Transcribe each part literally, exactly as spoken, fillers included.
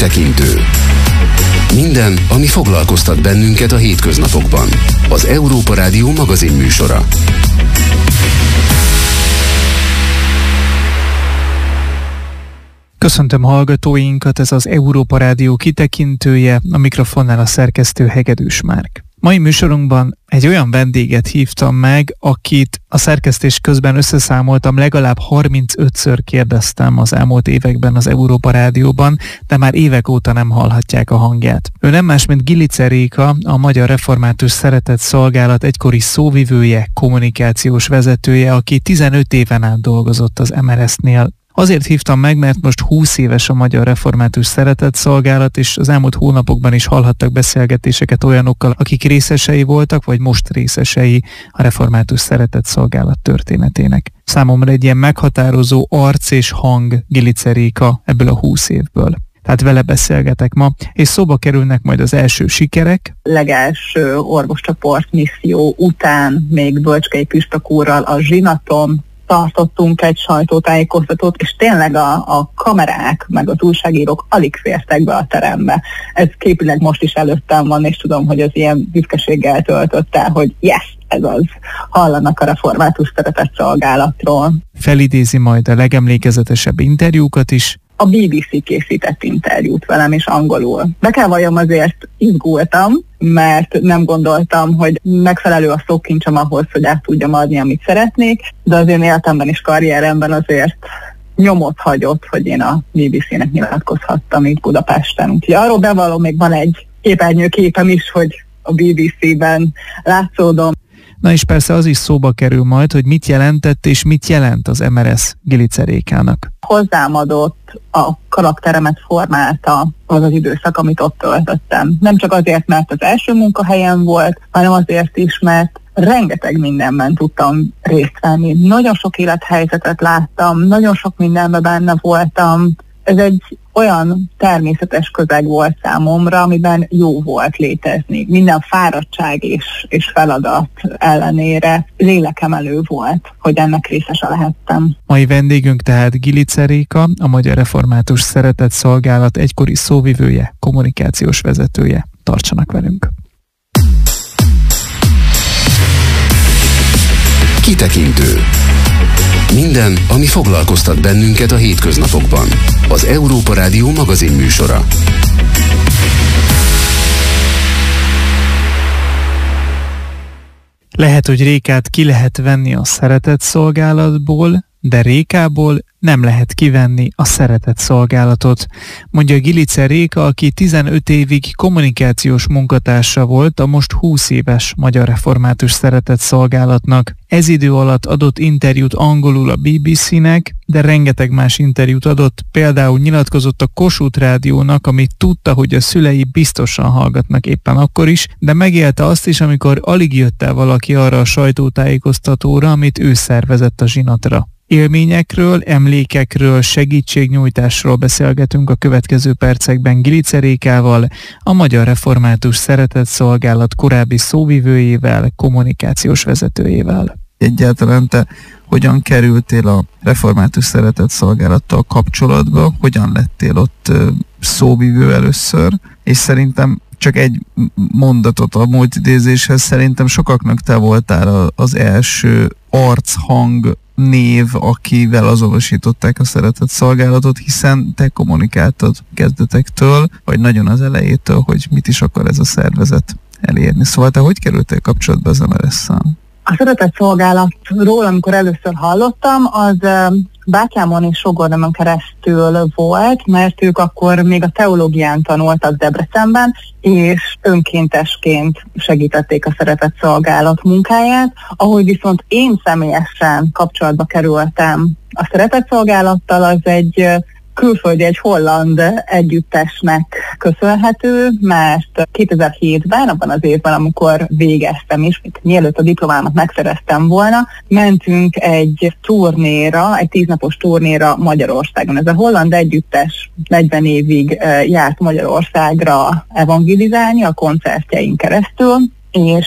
Kitekintő. Minden, ami foglalkoztat bennünket a hétköznapokban. Az Európa Rádió magazin műsora. Köszöntöm hallgatóinkat, ez az Európa Rádió kitekintője, a mikrofonnál a szerkesztő Hegedűs Márk. Mai műsorunkban egy olyan vendéget hívtam meg, akit a szerkesztés közben összeszámoltam, legalább harmincötször kérdeztem az elmúlt években az Európa Rádióban, de már évek óta nem hallhatják a hangját. Ő nem más, mint Gilice Réka, a Magyar Református Szeretett Szolgálat egykori szóvivője, kommunikációs vezetője, aki tizenöt éven át dolgozott az em er es-nél. Azért hívtam meg, mert most húsz éves a Magyar Református Szeretett Szolgálat, és az elmúlt hónapokban is hallhattak beszélgetéseket olyanokkal, akik részesei voltak, vagy most részesei a Református Szeretett Szolgálat történetének. Számomra egy ilyen meghatározó arc és hang Gilice Réka ebből a húsz évből. Tehát vele beszélgetek ma, és szóba kerülnek majd az első sikerek. Legelső orvoscsoport misszió után még Bölcskei Püspök úrral a zsinaton tartottunk egy sajtótájékoztatót, és tényleg a, a kamerák, meg az újságírók alig fértek be a terembe. Ez képileg most is előttem van, és tudom, hogy az ilyen büszkeséggel töltött el, hogy yes, ez az, hallanak a Református Szeretett Szolgálatról. Felidézi majd a legemlékezetesebb interjúkat is. A bé bé cé készített interjút velem is angolul. Be kell valljam, azért izgultam, mert nem gondoltam, hogy megfelelő a szókincsem ahhoz, hogy át tudjam adni, amit szeretnék, de az én életemben és karrieremben azért nyomot hagyott, hogy én a bé bé cének nyilatkozhattam itt Budapesten. Úgyhogy arról bevallom, még van egy képernyőképem is, hogy a bé bé cében látszódom. Na és persze az is szóba kerül majd, hogy mit jelentett és mit jelent az em er es Gilice Rékának. Hozzám adott, a karakteremet formálta az az időszak, amit ott töltöttem. Nem csak azért, mert az első munkahelyem volt, hanem azért is, mert rengeteg mindenben tudtam részt venni. Nagyon sok élethelyzetet láttam, nagyon sok mindenben benne voltam. Ez egy olyan természetes közeg volt számomra, amiben jó volt létezni. Minden fáradtság és, és feladat ellenére lélekemelő volt, hogy ennek részese lehettem. Mai vendégünk tehát Gilice Réka, a Magyar Református Szeretett Szolgálat egykori szóvivője, kommunikációs vezetője. Tartsanak velünk! Kitekintő. Minden, ami foglalkoztat bennünket a hétköznapokban. Az Európa Rádió magazin műsora. Lehet, hogy Rékát ki lehet venni a Szeretett Szolgálatból, de Rékából nem lehet kivenni a szeretett szolgálatot, mondja Gilice Réka, aki tizenöt évig kommunikációs munkatársa volt a most húsz éves Magyar Református Szeretett Szolgálatnak. Ez idő alatt adott interjút angolul a bé bé cének, de rengeteg más interjút adott, például nyilatkozott a Kossuth Rádiónak, amit tudta, hogy a szülei biztosan hallgatnak éppen akkor is, de megélte azt is, amikor alig jött el valaki arra a sajtótájékoztatóra, amit ő szervezett a zsinatra. Élményekről, emlékekről, segítségnyújtásról beszélgetünk a következő percekben Gilice Rékával, a Magyar Református Szeretett Szolgálat korábbi szóvivőjével, kommunikációs vezetőjével. Egyáltalán te hogyan kerültél a Református Szeretett Szolgálattal kapcsolatba, hogyan lettél ott szóvivő először, és szerintem csak egy mondatot a múlt idézéshez, szerintem sokaknak te voltál az első archang név, akivel azonosították a Szeretett Szolgálatot, hiszen te kommunikáltad kezdetektől, vagy nagyon az elejétől, hogy mit is akar ez a szervezet elérni. Szóval te hogy kerültél kapcsolatba az em er es-szel? A Szeretett Szolgálatról, amikor először hallottam, az bátyámon és sógornomon keresztül volt, mert ők akkor még a teológián tanultak Debrecenben, és önkéntesként segítették a Szeretett Szolgálat munkáját. Ahogy viszont én személyesen kapcsolatba kerültem a Szeretett Szolgálattal, az egy külföldi, egy holland együttesnek köszönhető, mert kétezer-hétben, abban az évben, amikor végeztem is, mielőtt a diplomámat megszereztem volna, mentünk egy turnéra, egy tíznapos turnéra Magyarországon. Ez a holland együttes negyven évig járt Magyarországra evangelizálni a koncertjein keresztül, és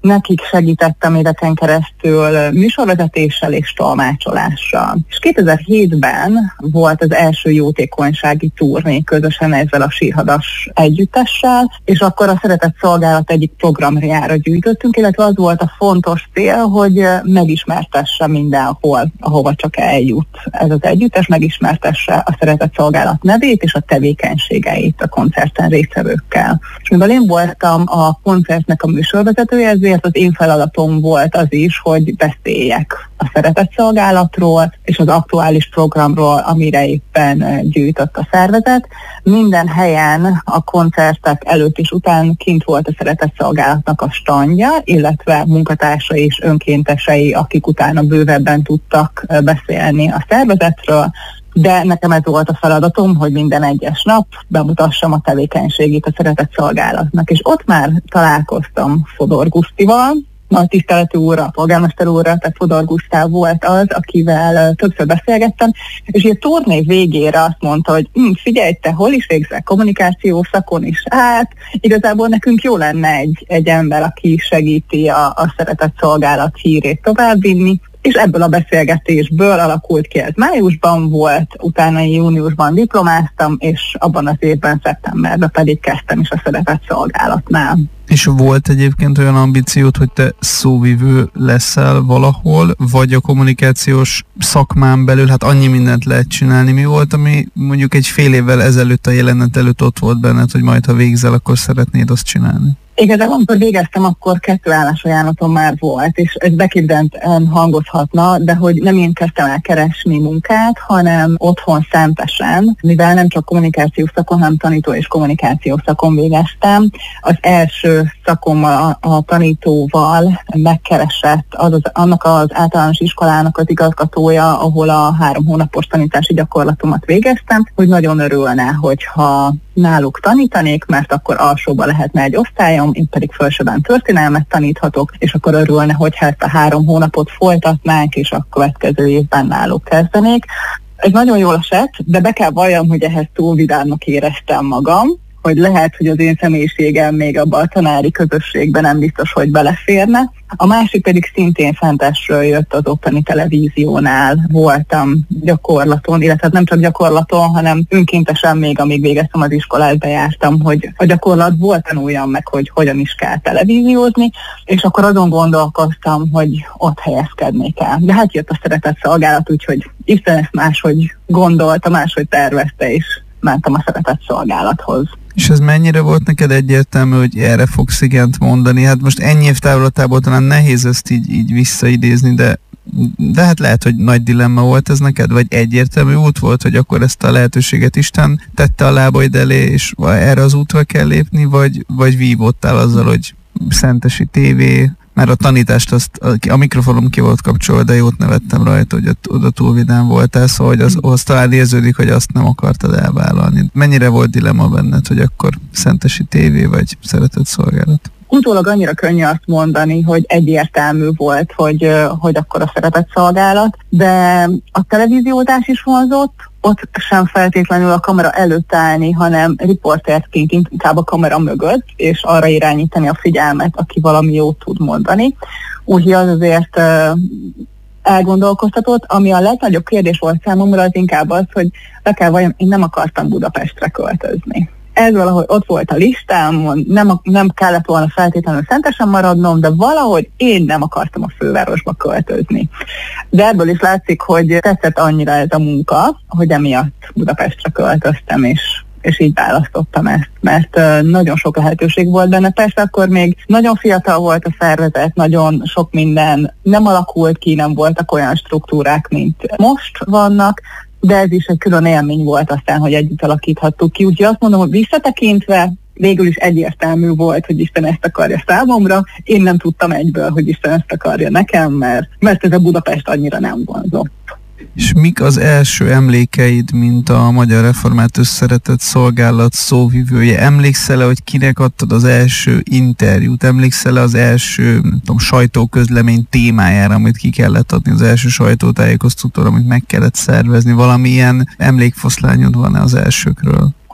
nekik segítettem éveken keresztül műsorvezetéssel és tolmácsolással. És kétezer-hétben volt az első jótékonysági turné közösen ezzel a Sírhadas együttessel, és akkor a Szeretett Szolgálat egyik programjára gyűjtöttünk, illetve az volt a fontos cél, hogy megismertesse mindenhol, ahova csak eljut ez az együttes, megismertesse a Szeretett Szolgálat nevét és a tevékenységeit a koncerten résztvevőkkel. És mivel én voltam a koncertnek a műsorvezetője, ezért az én feladatom volt az is, hogy beszéljek a Szeretett Szolgálatról és az aktuális programról, amire éppen gyűjtött a szervezet. Minden helyen a koncertek előtt és után kint volt a Szeretett Szolgálatnak a standja, illetve munkatársai és önkéntesei, akik utána bővebben tudtak beszélni a szervezetről, de nekem ez volt a feladatom, hogy minden egyes nap bemutassam a tevékenységét a Szeretett Szolgálatnak. És ott már találkoztam Fodor Gusztival, nagy tiszteletű úrra, a polgármester úrra, tehát Fodor Gusztáv volt az, akivel többször beszélgettem, és a turné végére azt mondta, hogy hm, figyelj, te hol is végzel kommunikáció szakon is át, igazából nekünk jó lenne egy, egy ember, aki segíti a, a Szeretett Szolgálat hírét továbbvinni, és ebből a beszélgetésből alakult ki, ez májusban volt, utána júniusban diplomáztam, és abban az évben, szeptemberben pedig kezdtem is a Szeretett Szolgálatnál. És volt egyébként olyan ambíciót, hogy te szóvivő leszel valahol, vagy a kommunikációs szakmán belül, hát annyi mindent lehet csinálni. Mi volt, ami mondjuk egy fél évvel ezelőtt a jelenet előtt ott volt benned, hogy majd ha végzel, akkor szeretnéd azt csinálni? Igazából, amikor végeztem, akkor kettő állásajánlatom már volt, és ez beképzenten hangozhatna, de hogy nem én kezdtem el keresni munkát, hanem otthon szentesen, mivel nem csak kommunikációs szakon, hanem tanító és kommunikációs szakon végeztem. Az első szakommal, a, a tanítóval megkeresett az, az, annak az általános iskolának az igazgatója, ahol a három hónapos tanítási gyakorlatomat végeztem, hogy nagyon örülne, hogyha náluk tanítanék, mert akkor alsóba lehetne egy osztályom, én pedig felsőben történelmet taníthatok, és akkor örülne, hogyha ezt a három hónapot folytatnánk, és a következő évben náluk kezdenék. Ez nagyon jól esett, de be kell valljam, hogy ehhez túl vidámnak éreztem magam, hogy lehet, hogy az én személyiségem még abban a tanári közösségben nem biztos, hogy beleférne. A másik pedig szintén Szentesről jött, az Ottani Televíziónál voltam gyakorlaton, illetve nem csak gyakorlaton, hanem önkéntesen még, amíg végeztem az iskolát, bejártam, hogy a gyakorlatból tanuljam meg, hogy hogyan is kell televíziózni, és akkor azon gondolkoztam, hogy ott helyezkednék el. De hát jött a Szeretett Szolgálat, úgyhogy Isten ezt máshogy gondolta, máshogy tervezte, és mentem a Szeretett Szolgálathoz. És ez mennyire volt neked egyértelmű, hogy erre fogsz igent mondani? Hát most ennyi év távlatából talán nehéz ezt így, így visszaidézni, de, de hát lehet, hogy nagy dilemma volt ez neked, vagy egyértelmű út volt, hogy akkor ezt a lehetőséget Isten tette a lábaid elé, és erre az útra kell lépni, vagy, vagy vívottál azzal, hogy Szentesi tévé, mert a tanítást azt, a mikrofonom ki volt kapcsolva, de jót nevettem rajta, hogy ott, oda túl vidám voltál, szóval hogy az, az talán érződik, hogy azt nem akartad elvállalni. Mennyire volt dilemma benned, hogy akkor Szentesi tévé vagy Szeretett Szolgálat? Utólag annyira könnyű azt mondani, hogy egyértelmű volt, hogy, hogy akkor a Szeretett Szolgálat, de a televíziózás is vonzott, ott sem feltétlenül a kamera előtt állni, hanem riporterként inkább a kamera mögött, és arra irányítani a figyelmet, aki valami jót tud mondani. Úgyhogy az azért elgondolkoztatott. Ami a legnagyobb kérdés volt számomra, az inkább az, hogy be kell valljam, én nem akartam Budapestre költözni. Ez valahogy ott volt a listám, nem, nem kellett volna feltétlenül Szentesen maradnom, de valahogy én nem akartam a fővárosba költözni. De ebből is látszik, hogy tetszett annyira ez a munka, hogy emiatt Budapestre költöztem, és, és így választottam ezt, mert nagyon sok lehetőség volt benne. Persze akkor még nagyon fiatal volt a szervezet, nagyon sok minden nem alakult ki, nem voltak olyan struktúrák, mint most vannak, de ez is egy külön élmény volt aztán, hogy együtt alakíthattuk ki. Úgyhogy azt mondom, hogy visszatekintve végül is egyértelmű volt, hogy Isten ezt akarja számomra. Én nem tudtam egyből, hogy Isten ezt akarja nekem, mert, mert ez a Budapest annyira nem vonzott. És mik az első emlékeid, mint a Magyar Református Szeretett Szolgálat szóvivője? Emlékszel-e, hogy kinek adtad az első interjút? Emlékszel-e az első, nem tudom, sajtóközlemény témájára, amit ki kellett adni, az első sajtótájékoztatóra, amit meg kellett szervezni? Valamilyen emlékfoszlányod van-e az elsőkről?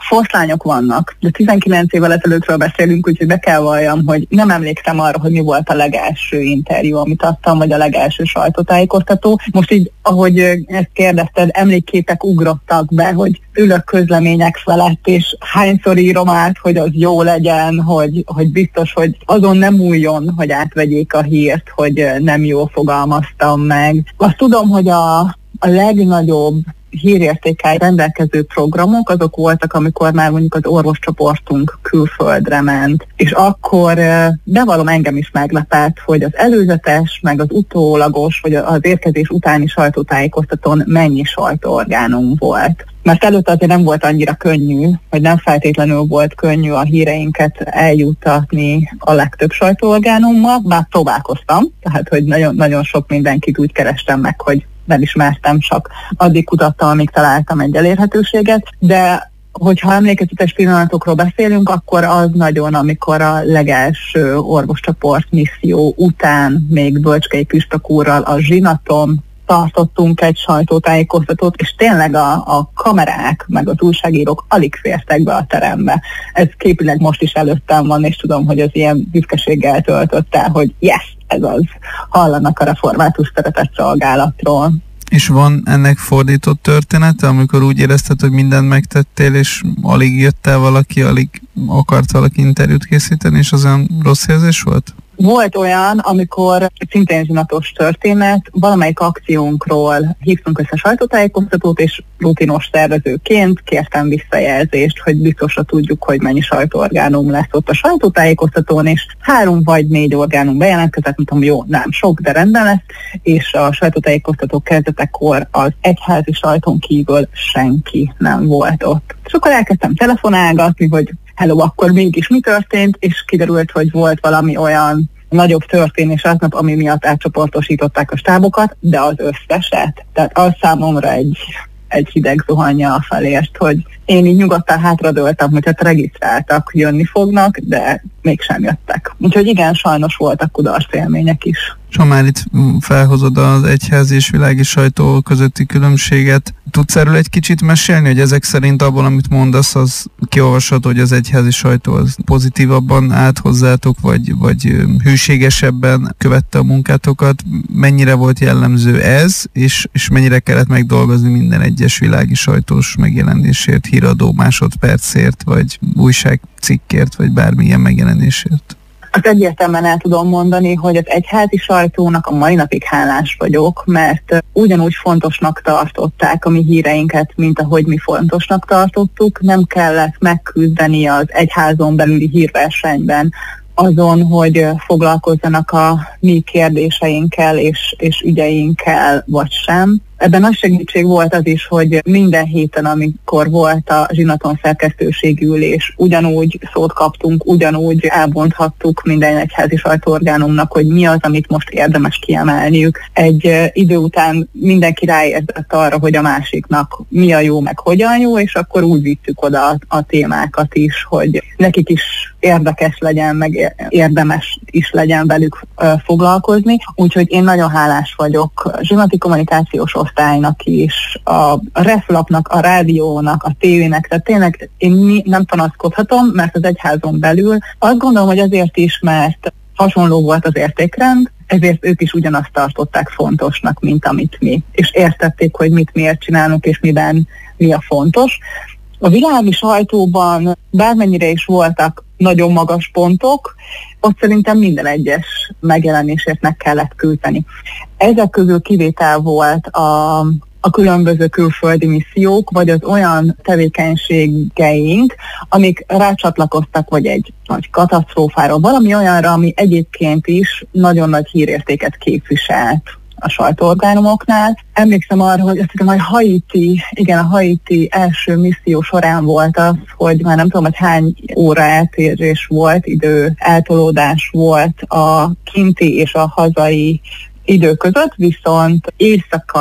foszlányok vannak, de tizenkilenc évvel ezelőttről beszélünk, úgyhogy be kell valljam, hogy nem emlékszem arra, hogy mi volt a legelső interjú, amit adtam, vagy a legelső sajtótájékoztató. Most így, ahogy ezt kérdezted, emlékképek ugrottak be, hogy ülök közlemények felett, és hányszor írom át, hogy az jó legyen, hogy, hogy biztos, hogy azon nem újjon, hogy átvegyék a hírt, hogy nem jól fogalmaztam meg. Azt tudom, hogy a, a legnagyobb hírértékkel rendelkező programok azok voltak, amikor már mondjuk az orvoscsoportunk külföldre ment. És akkor bevallom, engem is meglepett, hogy az előzetes, meg az utólagos, vagy az érkezés utáni sajtótájékoztatón mennyi sajtóorgánum volt. Mert előtte azért nem volt annyira könnyű, vagy nem feltétlenül volt könnyű a híreinket eljuttatni a legtöbb sajtóorgánummal, bár próbálkoztam, tehát hogy nagyon, nagyon sok mindenkit úgy kerestem meg, hogy nem ismertem, csak addig kutattam, amíg találtam egy elérhetőséget, de hogyha emlékezetes pillanatokról beszélünk, akkor az nagyon, amikor a legelső orvoscsoport misszió után még Bölcskei Püspök úrral a zsinaton tartottunk egy sajtótájékoztatót, és tényleg a, a kamerák, meg az újságírók alig fértek be a terembe. Ez képileg most is előttem van, és tudom, hogy az ilyen büszkeséggel töltött el, hogy yes, ez az, hallanak a református szeretett szolgálatról. És van ennek fordított története, amikor úgy érezted, hogy mindent megtettél, és alig jött el valaki, alig akart valaki interjút készíteni, és az olyan rossz érzés volt? Volt olyan, amikor szintén zsinatos történet, valamelyik akciónkról hívtunk össze sajtótájékoztatót, és rutinos szervezőként kértem visszajelzést, hogy biztosra tudjuk, hogy mennyi sajtóorgánum lesz ott a sajtótájékoztatón, és három vagy négy orgánum bejelentkezett, mondtam, jó, nem sok, de rendben lesz, és a sajtótájékoztató kezdetekor az egyházi sajtón kívül senki nem volt ott. És akkor elkezdtem telefonálgatni, hogy hello, akkor mégis mi történt, és kiderült, hogy volt valami olyan nagyobb történés aznap, ami miatt átcsoportosították a stábokat, de az összeset. Tehát az számomra egy, egy hideg zuhanja a felért, hogy én így nyugodtan hátradőltem, hogy hát regisztráltak, jönni fognak, de mégsem jöttek. Úgyhogy igen, sajnos voltak kudarc élmények is. És ha már itt felhozod az egyházi és világi sajtó közötti különbséget, tudsz erről egy kicsit mesélni, hogy ezek szerint abból, amit mondasz, az kiolvasható, hogy az egyházi sajtó az pozitívabban állt hozzátok, vagy, vagy hűségesebben követte a munkátokat? Mennyire volt jellemző ez, és, és mennyire kellett megdolgozni minden egyes világi sajtós megjelenésért, híradó másodpercért, vagy újságcikkért, vagy bármilyen megjelenésért? Azt egyértelműen el tudom mondani, hogy az egyházi sajtónak a mai napig hálás vagyok, mert ugyanúgy fontosnak tartották a mi híreinket, mint ahogy mi fontosnak tartottuk. Nem kellett megküzdeni az egyházon belüli hírversenyben azon, hogy foglalkozzanak a mi kérdéseinkkel és, és ügyeinkkel, vagy sem. Ebben nagy segítség volt az is, hogy minden héten, amikor volt a zsinaton szerkesztőségi ülés, ugyanúgy szót kaptunk, ugyanúgy elbonthattuk minden egyházi sajtóorgánumnak, hogy mi az, amit most érdemes kiemelniük. Egy idő után mindenki ráérzett arra, hogy a másiknak mi a jó, meg hogyan jó, és akkor úgy vittük oda a, a témákat is, hogy nekik is érdekes legyen, meg érdemes is legyen velük uh, foglalkozni. Úgyhogy én nagyon hálás vagyok a zsinati kommunikációs osztálynak is, a reflapnak, a rádiónak, a tévének, tehát tényleg én nem panaszkodhatom, mert az egyházon belül azt gondolom, hogy azért is, mert hasonló volt az értékrend, ezért ők is ugyanazt tartották fontosnak, mint amit mi. És értették, hogy mit miért csinálunk, és miben mi a fontos. A világi sajtóban bármennyire is voltak nagyon magas pontok, ott szerintem minden egyes megjelenésért meg kellett küldeni. Ezek közül kivétel volt a, a különböző külföldi missziók, vagy az olyan tevékenységeink, amik rácsatlakoztak, vagy egy nagy katasztrófára, valami olyanra, ami egyébként is nagyon nagy hírértéket képviselt a sajtóorgánumoknál. Emlékszem arra, hogy azt hiszem, hogy Haiti, igen, a Haiti első misszió során volt az, hogy már nem tudom, hogy hány óra eltérés volt, idő eltolódás volt a kinti és a hazai idő között, viszont éjszaka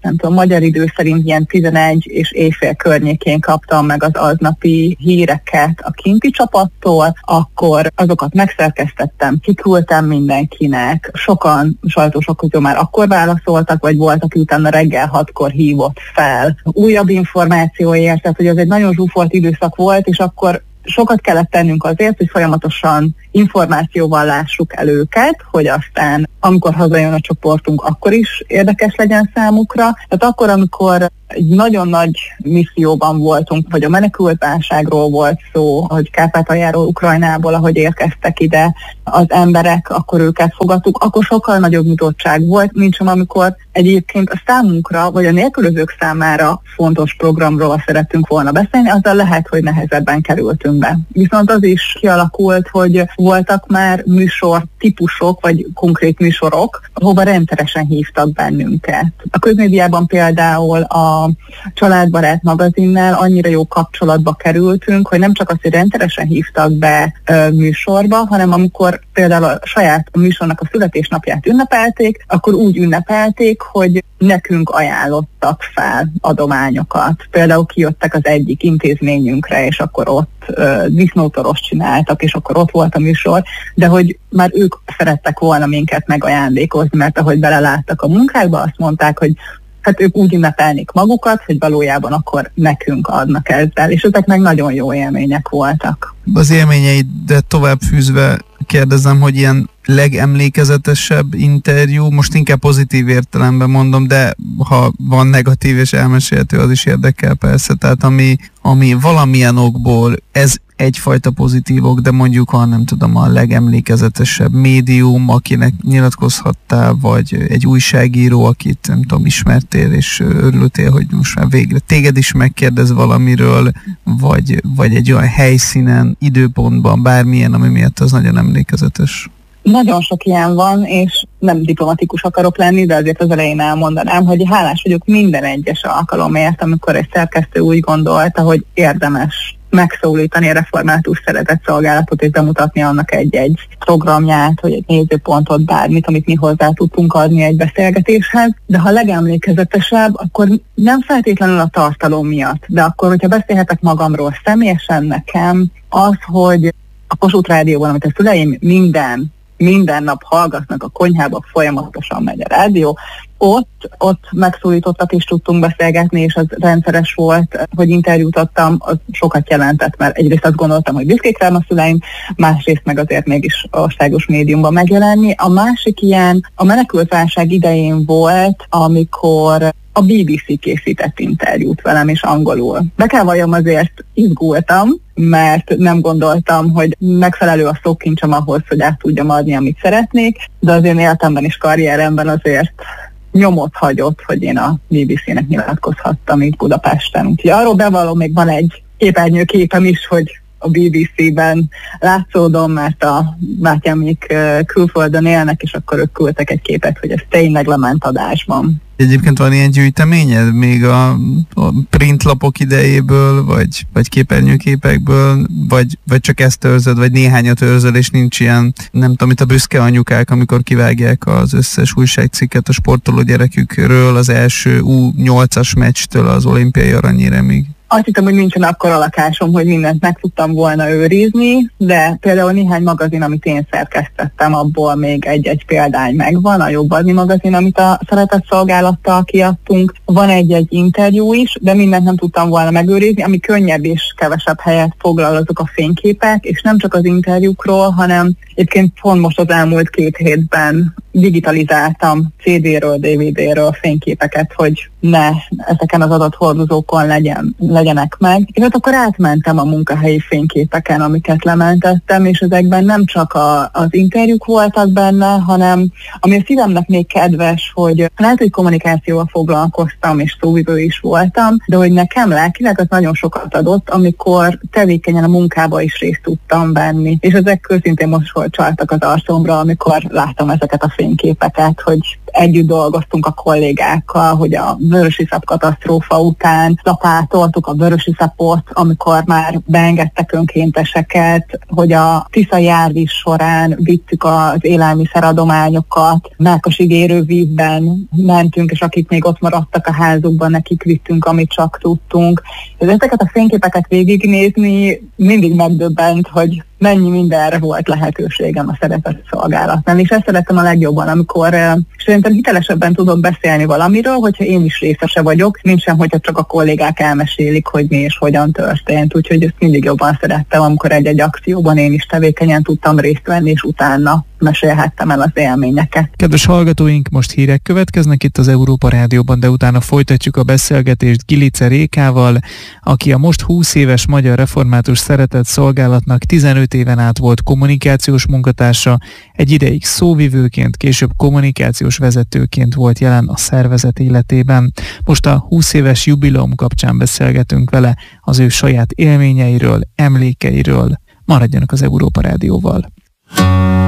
nem tudom, magyar idő szerint ilyen tizenegy és éjfél környékén kaptam meg az aznapi híreket a kinti csapattól, akkor azokat megszerkesztettem, kiküldtem mindenkinek, sokan sajtósok közül már akkor válaszoltak, vagy voltak, aki utána reggel hatkor hívott fel újabb információért, tehát hogy ez egy nagyon zsúfolt időszak volt, és akkor sokat kellett tennünk azért, hogy folyamatosan információval lássuk el őket, hogy aztán amikor hazajön a csoportunk, akkor is érdekes legyen számukra. Tehát akkor, amikor egy nagyon nagy misszióban voltunk, vagy a menekültválságról volt szó, hogy Kárpátaljáról, Ukrajnából, ahogy érkeztek ide az emberek, akkor őket fogadtuk, akkor sokkal nagyobb nyitottság volt, mint sem amikor egyébként a számunkra, vagy a nélkülözők számára fontos programról szerettünk volna beszélni, azzal lehet, hogy nehezebben kerültünk be. Viszont az is kialakult, hogy voltak már műsor típusok, vagy konkrét műsorok, ahova rendszeresen hívtak bennünket. A közmédiában például a Családbarát magazinnál annyira jó kapcsolatba kerültünk, hogy nem csak azt, hogy rendszeresen hívtak be ö, műsorba, hanem amikor például a saját műsornak a születésnapját ünnepelték, akkor úgy ünnepelték, hogy nekünk ajánlottak fel adományokat. Például kijöttek az egyik intézményünkre, és akkor ott ö, disznótoros csináltak, és akkor ott volt a műsor, de hogy már ők szerettek volna minket megajándékozni, mert ahogy beleláttak a munkákba, azt mondták, hogy hát ők úgy ünnepelnék magukat, hogy valójában akkor nekünk adnak ezzel, és ezek meg nagyon jó élmények voltak. Az élményeidet tovább fűzve kérdezem, hogy ilyen legemlékezetesebb interjú, most inkább pozitív értelemben mondom, de ha van negatív és elmesélhető, az is érdekel persze, tehát ami, ami valamilyen okból, ez egyfajta pozitívok, de mondjuk ha nem tudom, a legemlékezetesebb médium, akinek nyilatkozhattál, vagy egy újságíró, akit nem tudom, ismertél, és örültél, hogy most már végre téged is megkérdez valamiről, vagy, vagy egy olyan helyszínen, időpontban, bármilyen, ami miatt az nagyon emlékezetes. Nagyon sok ilyen van, és nem diplomatikus akarok lenni, de azért az elején elmondanám, hogy hálás vagyok minden egyes alkalomért, amikor egy szerkesztő úgy gondolta, hogy érdemes megszólítani a Református Szeretetszolgálatot és bemutatni annak egy-egy programját, vagy egy nézőpontot, bármit, amit mi hozzá tudtunk adni egy beszélgetéshez. De ha legemlékezetesebb, akkor nem feltétlenül a tartalom miatt, de akkor, hogyha beszélhetek magamról személyesen, nekem az, hogy a Kossuth Rádióban, amit a szüleim minden minden nap hallgatnak a konyhába, folyamatosan megy a rádió. Ott, ott megszólítottak és tudtunk beszélgetni, és az rendszeres volt, hogy interjút adtam, az sokat jelentett, mert egyrészt azt gondoltam, hogy büszkék rám a szüleim, másrészt meg azért mégis országos médiumban megjelenni. A másik ilyen a menekültválság idején volt, amikor a bé bé cé készített interjút velem, és angolul. Be kell valljam, azért izgultam, mert nem gondoltam, hogy megfelelő a szókincsem ahhoz, hogy át tudjam adni, amit szeretnék, de az én életemben és karrieremben azért nyomot hagyott, hogy én a bé bé cének nyilatkozhattam itt Budapesten. Úgyhogy arról bevallom, még van egy képernyőképem is, hogy a bé bé cében látszódom, mert a bátyámik külföldön élnek, és akkor ők küldtek egy képet, hogy ez tényleg lement adásban. Egyébként van ilyen gyűjteményed még a, a printlapok idejéből, vagy, vagy képernyőképekből, vagy, vagy csak ezt őrzöd, vagy néhányat őrzöd, és nincs ilyen, nem tudom, itt a büszke anyukák, amikor kivágják az összes újságcikket a sportoló gyerekükről az első U nyolcas meccstől az olimpiai aranyéremig. Azt hittem, hogy nincsen akkora lakásom, hogy mindent meg tudtam volna őrizni, de például néhány magazin, amit én szerkesztettem, abból még egy-egy példány megvan, a Jobb Adni magazin, amit a Szeretetszolgálattal kiadtunk. Van egy-egy interjú is, de mindent nem tudtam volna megőrizni, ami könnyebb és kevesebb helyet foglal, azok a fényképek, és nem csak az interjúkról, hanem egyébként pont most az elmúlt két hétben digitalizáltam cé dé-ről, dé vé dé-ről fényképeket, hogy ne ezeken az adathordozókon legyen, legyenek meg. És ott akkor átmentem a munkahelyi fényképeken, amiket lementettem, és ezekben nem csak a, az interjúk voltak benne, hanem ami a szívemnek még kedves, hogy lehet, hogy kommunikációval foglalkoztam, és szóvivő is voltam, de hogy nekem lelkileg az nagyon sokat adott, amikor tevékenyen a munkába is részt tudtam venni. És ezek őszintén most csaltak az arcomra, amikor láttam ezeket a fényképeket. fényképeket, hogy együtt dolgoztunk a kollégákkal, hogy a vörösiszap katasztrófa után lapátoltuk a vörösiszapot, amikor már beengedtek önkénteseket, hogy a Tisza járvíz során vittük az élelmiszeradományokat, Mákosi érővízben mentünk, és akik még ott maradtak a házukban, nekik vittünk, amit csak tudtunk. Ezeket a fényképeket végignézni mindig megdöbbent, hogy mennyi mindenre volt lehetőségem a szeretett szolgálatnál, és ezt szeretem a legjobban, amikor uh, szerintem hitelesebben tudok beszélni valamiről, hogyha én is részese vagyok, mint sem, hogyha csak a kollégák elmesélik, hogy mi és hogyan történt, úgyhogy ezt mindig jobban szerettem, amikor egy-egy akcióban én is tevékenyen tudtam részt venni, és utána mesélhettem el az élményeket. Kedves hallgatóink, most hírek következnek itt az Európa Rádióban, de utána folytatjuk a beszélgetést Gilice Rékával, aki a most húsz éves Magyar Református Szeretett Szolgálatnak tizenöt éven át volt kommunikációs munkatársa, egy ideig szóvivőként, később kommunikációs vezetőként volt jelen a szervezet életében. Most a húsz éves jubileum kapcsán beszélgetünk vele az ő saját élményeiről, emlékeiről. Maradjanak az Európa Rádióval.